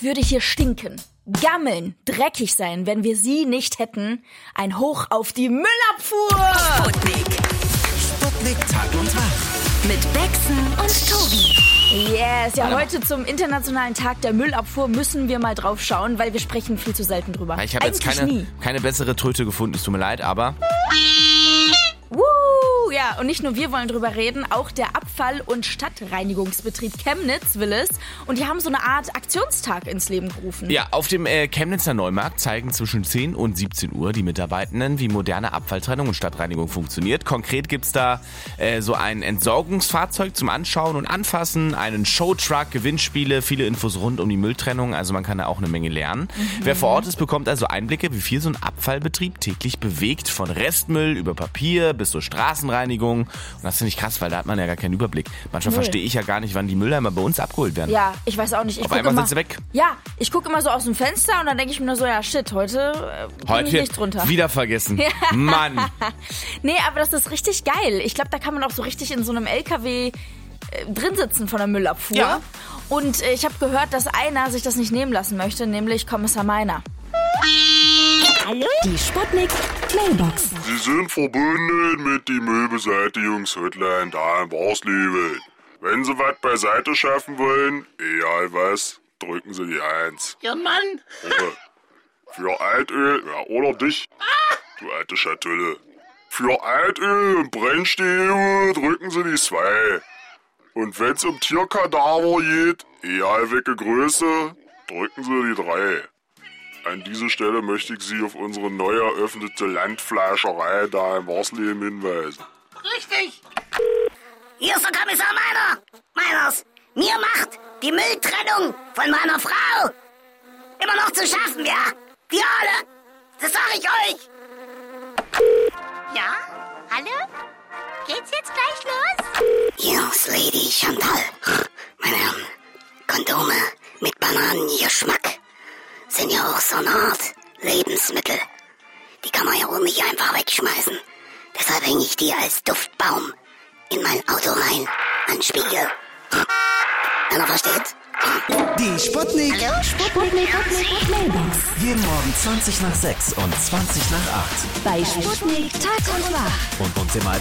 Es würde hier stinken, gammeln, dreckig sein, wenn wir sie nicht hätten. Ein Hoch auf die Müllabfuhr! Sputnik. Sputnik Tag und Wach. Mit Bexen und Tobi. Yes, ja, heute zum Internationalen Tag der Müllabfuhr müssen wir mal drauf schauen, weil wir sprechen viel zu selten drüber. Ich habe jetzt keine bessere Tröte gefunden, es tut mir leid, aber... Ja, und nicht nur wir wollen drüber reden, auch der Abfall- und Stadtreinigungsbetrieb Chemnitz will es. Und die haben so eine Art Aktionstag ins Leben gerufen. Ja, auf dem Chemnitzer Neumarkt zeigen zwischen 10 und 17 Uhr die Mitarbeitenden, wie moderne Abfalltrennung und Stadtreinigung funktioniert. Konkret gibt's da so ein Entsorgungsfahrzeug zum Anschauen und Anfassen, einen Showtruck, Gewinnspiele, viele Infos rund um die Mülltrennung. Also man kann da auch eine Menge lernen. Wer vor Ort ist, bekommt also Einblicke, wie viel so ein Abfallbetrieb täglich bewegt. Von Restmüll über Papier bis zur Straßenreinigung. Und das finde ich krass, weil da hat man ja gar keinen Überblick. Manchmal verstehe ich ja gar nicht, wann die Mülleimer bei uns abgeholt werden. Ja, ich weiß auch nicht. Auf einmal sind sie weg. Ja, ich gucke immer so aus dem Fenster und dann denke ich mir nur so, ja shit, heute ich nichts runter. Wieder vergessen. Mann. Nee, aber das ist richtig geil. Ich glaube, da kann man auch so richtig in so einem LKW drin sitzen von der Müllabfuhr. Ja. Und ich habe gehört, dass einer sich das nicht nehmen lassen möchte, nämlich Kommissar Meiner. Hallo? Die Sputnik Mailbox. Sie sind verbunden mit die Müllbeseitigungshotline da in Warsleben. Wenn Sie was beiseite schaffen wollen, egal was, drücken Sie die 1. Ja, Mann. Für Altöl, ja, oder dich, du alte Schatulle. Für Altöl und Brennstäbe drücken Sie die 2. Und wenn's um Tierkadaver geht, egal welche Größe, drücken Sie die 3. An dieser Stelle möchte ich Sie auf unsere neu eröffnete Landfleischerei da in Warsleben hinweisen. Richtig. Hier ist der Kommissar Meiner. Meiners, mir macht die Mülltrennung von meiner Frau immer noch zu schaffen, ja? Wir alle, das sag ich euch. Ja? Hallo? Geht's jetzt gleich los? Hier ist Lady Chantal. Meine Herren, Kondome mit Bananengeschmack sind ja auch so eine Art Lebensmittel. Die kann man ja wohl nicht einfach wegschmeißen. Deshalb hänge ich die als Duftbaum in mein Auto rein, an den Spiegel. Einer versteht? Die Sputnik. Hallo? Sputnik Mailbox. Jeden Morgen 20 nach 6 und 20 nach 8. Bei Sputnik Tag und Wach. Und uns immer als